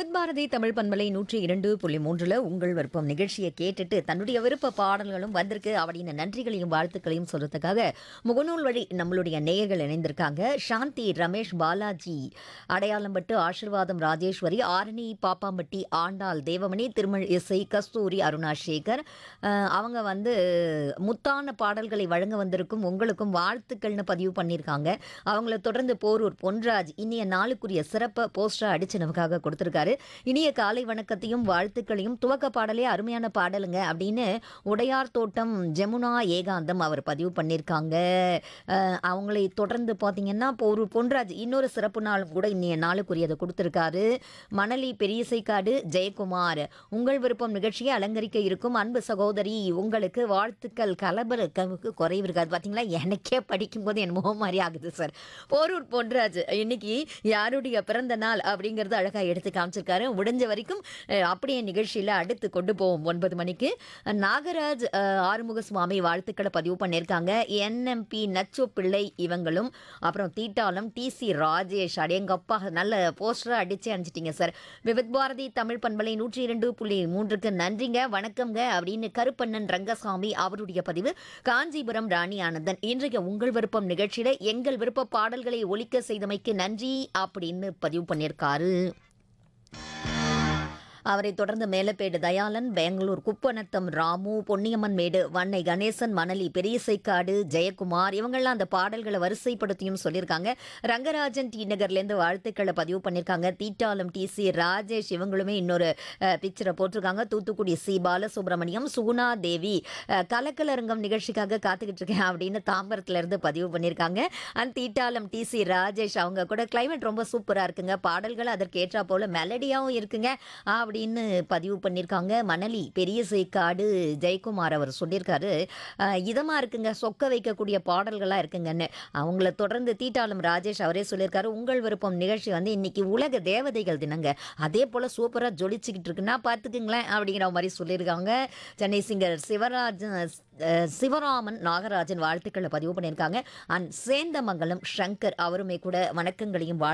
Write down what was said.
விவித் பாரதி தமிழ் பண்பலை 102.3 உங்கள் விருப்பம் நிகழ்ச்சியை கேட்டுட்டு தன்னுடைய விருப்ப பாடல்களும் வந்திருக்கு அப்படின்னு நன்றிகளையும் வாழ்த்துக்களையும் சொல்றதுக்காக முகநூல் வழி நம்மளுடைய நேயர்கள் இணைந்திருக்காங்க. சாந்தி, ரமேஷ், பாலாஜி, அடையாளம்பட்டு, ஆசீர்வாதம், ராஜேஸ்வரி, ஆரணி, பாப்பாம்பட்டி, ஆண்டாள், தேவமணி, திருமல் இசை, கஸ்தூரி, அருணாசேகர். அவங்க முத்தான பாடல்களை வழங்க வந்திருக்கும் உங்களுக்கும் வாழ்த்துக்கள்னு பதிவு பண்ணியிருக்காங்க. அவங்கள தொடர்ந்து போரூர் பொன்ராஜ் இனிய நாளுக்குரிய சிறப்பை போஸ்டரா அடிச்சு நமக்காக கொடுத்திருக்காரு. இனிய காலை வணக்கத்தையும் வாழ்த்துக்களையும் துவக்க பாடலே அருமையான பாடலுங்க அப்படின்னு உடையார் தோட்டம் ஜெமுனா ஏகாந்தம் அவர் பதிவு பண்ணியிருக்காங்க. அவங்களை தொடர்ந்து பார்த்தீங்கன்னா போரூர் பொன்ராஜ் இன்னொரு சிறப்பு நாள் கூட இன்னைய நாளுக்குரியதை கொடுத்திருக்காரு. மணலி பெரியசைக்காடு ஜெயக்குமார், உங்கள் விருப்பம் நிகழ்ச்சியை அலங்கரிக்க இருக்கும் அன்பு சகோதரி, உங்களுக்கு வாழ்த்துக்கள். கலபரக்கு குறைவு இருக்காது பார்த்தீங்களா, எனக்கே படிக்கும்போது என் முகம் மாதிரி ஆகுது சார். போரூர் பொன்ராஜ் இன்னைக்கு யாருடைய பிறந்த நாள் அப்படிங்கிறது அழகாக எடுத்து காமிச்சிருக்காரு. முடிஞ்ச வரைக்கும் அப்படியே நிகழ்ச்சியில் அடுத்து கொண்டு போவோம் 9 மணிக்கு. நாகராஜ் ஆறுமுக சுவாமி வாழ்த்துக்களை பதிவு பண்ணியிருக்காங்க. என்எம்பி நச்சு பிள்ளை இவங்களும், அப்புறம் தீட்டாலம் டிசி ராஜேஷ், அடையங்கப்பா நல்ல போஸ்டராக அடிச்சு அனுப்பிச்சிட்டிங்க சார். விவித் பாரதி தமிழ் பண்பலை 102.3க்கு நன்றிங்க, வணக்கம்ங்க அப்படின்னு கருப்பண்ணன் ரங்கசாமி அவருடைய பதிவு. காஞ்சிபுரம் ராணி ஆனந்தன், இன்றைய உங்கள் விருப்பம் நிகழ்ச்சியில எங்கள் விருப்ப பாடல்களை ஒலிக்க செய்தமைக்கு நன்றி அப்படின்னு பதிவு பண்ணியிருக்காரு. அவரை தொடர்ந்து மேலப்பேடு தயாளன், பெங்களூர் குப்பநத்தம் ராமு, பொன்னியம்மன் மேடு வன்னை கணேசன், மணலி பெரியசைக்காடு ஜெயக்குமார் இவங்கெல்லாம் அந்த பாடல்களை வரிசைப்படுத்தியும் சொல்லியிருக்காங்க. ரங்கராஜன் டி நகர்லேருந்து வாழ்த்துக்களை பதிவு பண்ணியிருக்காங்க. தீட்டாலம் டிசி ராஜேஷ் இவங்களுமே இன்னொரு பிக்சரை போட்டிருக்காங்க. தூத்துக்குடி சி பாலசுப்ரமணியம், சுகுணா தேவி, கலக்கலரங்கம் நிகழ்ச்சிக்காக காத்துக்கிட்டு இருக்கேன் அப்படின்னு தாம்பரத்துலேருந்து பதிவு பண்ணியிருக்காங்க. அண்ட் தீட்டாலம் டிசி ராஜேஷ் அவங்க கூட கிளைமேட் ரொம்ப சூப்பராக இருக்குங்க, பாடல்கள் அதற்கு ஏற்றா போல மெலடியாகவும் இருக்குங்க அப்படின்னு பதிவு பண்ணியிருக்காங்க. மணலி பெரியசைக்காடு ஜெயக்குமார் அவர் சொல்லியிருக்காரு, இதமாக இருக்குங்க, சொக்க வைக்கக்கூடிய பாடல்களாக இருக்குங்கன்னு. அவங்கள தொடர்ந்து தீட்டாலம் ராஜேஷ் அவரே சொல்லியிருக்காரு, உங்கள் விருப்பம் நிகழ்ச்சி இன்னைக்கு உலக தேவதைகள் தினங்க, அதே போல் சூப்பராக ஜொலிச்சுக்கிட்டு இருக்குன்னா பார்த்துக்குங்களேன் அப்படிங்கிற மாதிரி சொல்லியிருக்காங்க. சென்னை சிங்கர் சிவராமன் நாகராஜன் வாழ்த்துக்களை பதிவு பண்ணியிருக்காங்க. அண்ட் சேந்தமங்கலம் சங்கர் அவருமே கூட வணக்கங்களையும்